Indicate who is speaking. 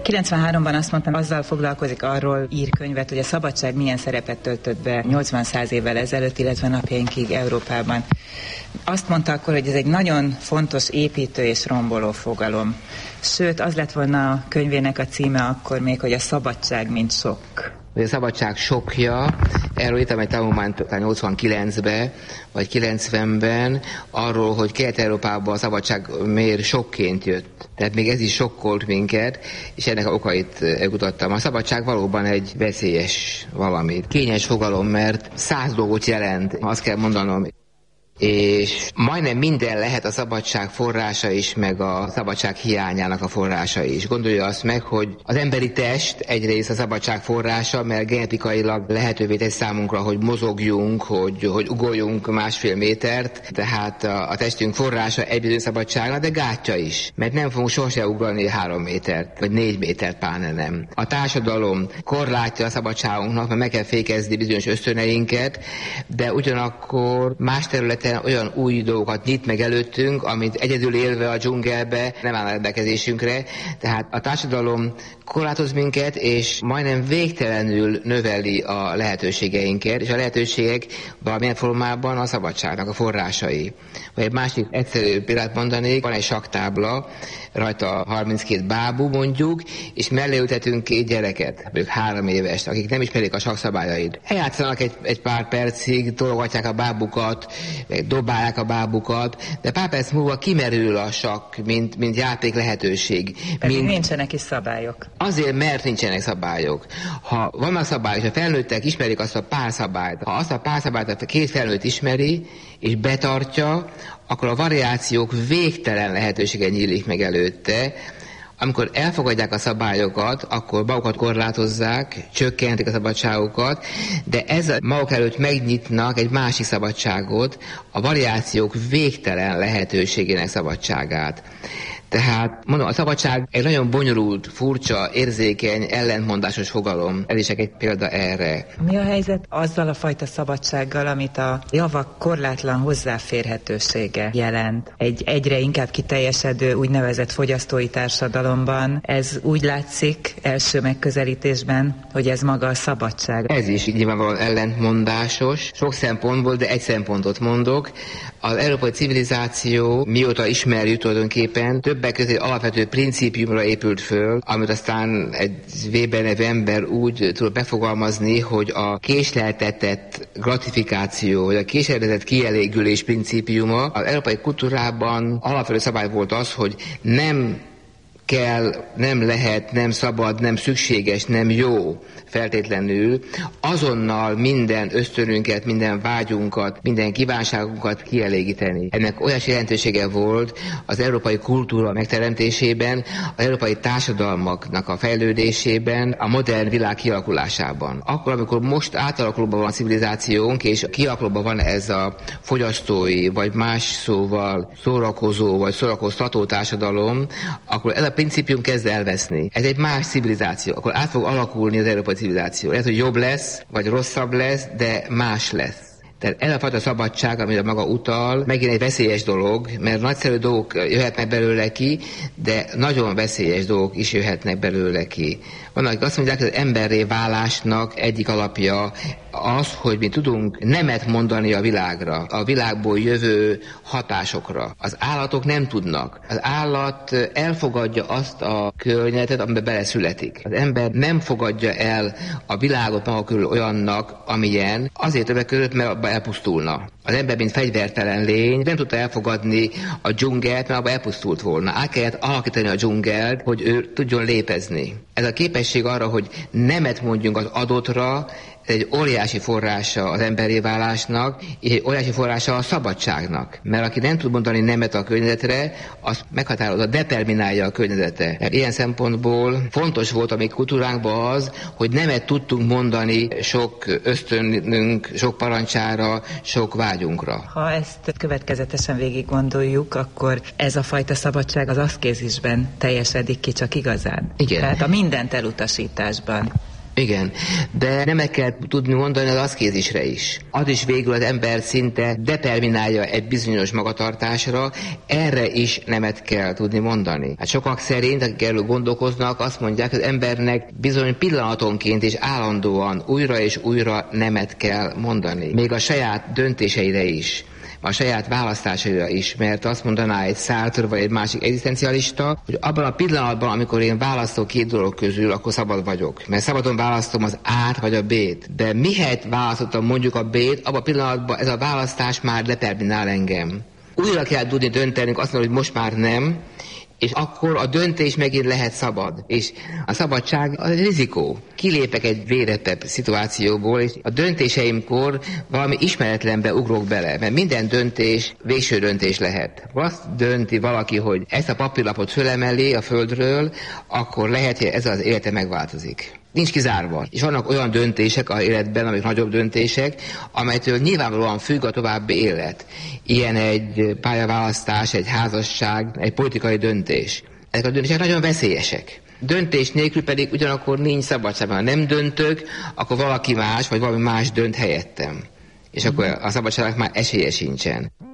Speaker 1: 93-ban azt mondtam, azzal foglalkozik, arról ír könyvet, hogy a szabadság milyen szerepet töltött be 80-100 évvel ezelőtt, illetve napjainkig Európában. Azt mondta akkor, hogy ez egy nagyon fontos építő és romboló fogalom. Sőt, az lett volna a könyvének a címe akkor még, hogy a szabadság mint sok.
Speaker 2: A szabadság sokja, erről írtam egy tanulmányt 89-ben, vagy 90-ben, arról, hogy Kelet-Európában a szabadság miért sokként jött. Tehát még ez is sokkolt minket, és ennek a okait kutattam. A szabadság valóban egy veszélyes valami. Kényes fogalom, mert 100 dolgot jelent, azt kell mondanom. És majdnem minden lehet a szabadság forrása is, meg a szabadság hiányának a forrása is. Gondolja azt meg, hogy az emberi test egyrészt a szabadság forrása, mert genetikailag lehetővé tesz számunkra, hogy mozogjunk, hogy ugoljunk 1,5 métert, tehát a testünk forrása egy bizonyos szabadságnak, de gátja is, mert nem fogunk sosem ugrani 3 métert, vagy 4 métert, pláne nem. A társadalom korlátja a szabadságunknak, mert meg kell fékezni bizonyos ösztöneinket, de ugyanakkor más területen olyan új dolgokat nyit meg előttünk, amit egyedül élve a dzsungelbe nem áll rendelkezésünkre. Tehát a társadalom korlátoz minket, és majdnem végtelenül növeli a lehetőségeinket, és a lehetőségek valamilyen formában a szabadságnak a forrásai. Vagy egy másik egyszerű példát mondanék, van egy sakktábla, rajta 32 bábú mondjuk, és mellé ültetünk 2 gyereket, mondjuk 3 éves, akik nem ismerik a sakszabályait. Eljátszanak egy pár percig, tologatják a bábukat, dobálják a bábukat, de pár perc múlva kimerül a sakk, mint játék lehetőség.
Speaker 1: Pedig nincsenek is szabályok.
Speaker 2: Azért, mert nincsenek szabályok. Ha vannak szabályok, és a felnőttek ismerik azt a pár szabályt, ha azt a pár szabályt a 2 felnőtt ismeri, és betartja, akkor a variációk végtelen lehetősége nyílik meg előtte. Amikor elfogadják a szabályokat, akkor magukat korlátozzák, csökkentik a szabadságokat, de ezzel maguk előtt megnyitnak egy másik szabadságot, a variációk végtelen lehetőségének szabadságát. Tehát mondom, a szabadság egy nagyon bonyolult, furcsa, érzékeny, ellentmondásos fogalom. Ez is egy példa erre.
Speaker 1: Mi a helyzet azzal a fajta szabadsággal, amit a javak korlátlan hozzáférhetősége jelent? Egy egyre inkább kiteljesedő úgynevezett fogyasztói társadalomban ez úgy látszik első megközelítésben, hogy ez maga a szabadság.
Speaker 2: Ez is nyilvánvalóan ellentmondásos, sok szempontból, de egy szempontot mondok. Az európai civilizáció, mióta ismerjük tulajdonképpen, többek között alapvető principiumra épült föl, amit aztán egy Weber nevű ember úgy tud befogalmazni, hogy a késleltetett gratifikáció, vagy a késleltetett kielégülés principiuma. Az európai kultúrában alapvető szabály volt az, hogy nem kell, nem lehet, nem szabad, nem szükséges, nem jó feltétlenül azonnal minden ösztönünket, minden vágyunkat, minden kívánságunkat kielégíteni. Ennek olyas jelentősége volt az európai kultúra megteremtésében, az európai társadalmaknak a fejlődésében, a modern világ kialakulásában. Akkor, amikor most átalakulóban van a civilizációnk, és kialakulóban van ez a fogyasztói, vagy más szóval szórakozó, vagy szórakoztató társadalom, akkor ez a principium kezd elveszni. Ez egy más civilizáció. Akkor át fog alakulni az európai civilizáció. Lehet, hogy jobb lesz, vagy rosszabb lesz, de más lesz. Tehát ez a fajta szabadság, amire maga utal, megint egy veszélyes dolog, mert nagyszerű dolgok jöhetnek belőle ki, de nagyon veszélyes dolgok is jöhetnek belőle ki. Vannak, akik azt mondják, hogy az emberré válásnak egyik alapja az, hogy mi tudunk nemet mondani a világra, a világból jövő hatásokra. Az állatok nem tudnak. Az állat elfogadja azt a környezetet, amiben beleszületik. Az ember nem fogadja el a világot maga körül olyannak, amilyen, azért többek között, mert abban elpusztulna. Az ember, mint fegyvertelen lény, nem tudta elfogadni a dzsungelt, mert abban elpusztult volna. Át kellett alakítani a dzsungelt, hogy ő tudjon lépezni. Ez a képesség arra, hogy nemet mondjunk az adottra, ez egy óriási forrása az emberi válásnak, és egy óriási forrása a szabadságnak. Mert aki nem tud mondani nemet a környezetre, az meghatározza, determinálja a környezete. Mert ilyen szempontból fontos volt a mi kultúránkban az, hogy nemet tudtunk mondani sok ösztönünk, sok parancsára, sok vágyunkra.
Speaker 1: Ha ezt következetesen végig gondoljuk, akkor ez a fajta szabadság az aszkézisben teljesedik ki csak igazán.
Speaker 2: Igen.
Speaker 1: Tehát a mindent elutasításban.
Speaker 2: Igen, de nemet kell tudni mondani az aszkézisre is. Az is végül az ember szinte determinálja egy bizonyos magatartásra, erre is nemet kell tudni mondani. Hát sokak szerint, akik erről gondolkoznak, azt mondják, hogy az embernek bizony pillanatonként és állandóan újra és újra nemet kell mondani. Még a saját döntéseire is, a saját választásaira is, mert azt mondaná egy Sartre vagy egy másik egzisztencialista, hogy abban a pillanatban, amikor én választok két dolog közül, akkor szabad vagyok. Mert szabadon választom az A-t vagy a B-t. De mihelyt választottam mondjuk a B-t, abban a pillanatban ez a választás már determinál engem. Újra kell tudni döntenünk, azt mondom, hogy most már nem, és akkor a döntés megint lehet szabad. És a szabadság az rizikó. Kilépek egy vérettebb szituációból, és a döntéseimkor valami ismeretlenbe ugrok bele, mert minden döntés végső döntés lehet. Ha azt dönti valaki, hogy ezt a papírlapot fölemeli a földről, akkor lehet, hogy ez az élete megváltozik. Nincs kizárva. És vannak olyan döntések az életben, amik nagyobb döntések, amelytől nyilvánvalóan függ a további élet. Ilyen egy pályaválasztás, egy házasság, egy politikai döntés. Ezek a döntések nagyon veszélyesek. Döntés nélkül pedig ugyanakkor nincs szabadság. Ha nem döntök, akkor valaki más, vagy valami más dönt helyettem. És akkor a szabadságnak már esélye sincsen.